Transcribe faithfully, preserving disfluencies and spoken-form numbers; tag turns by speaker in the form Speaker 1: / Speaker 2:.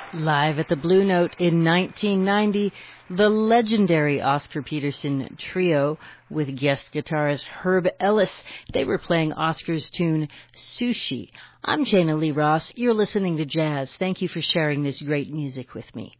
Speaker 1: Live at the Blue Note in nineteen ninety, the legendary Oscar Peterson Trio with guest guitarist Herb Ellis. They were playing Oscar's tune, Sushi. I'm Jana Lee Ross. You're listening to Jazz. Thank you for sharing this great music with me.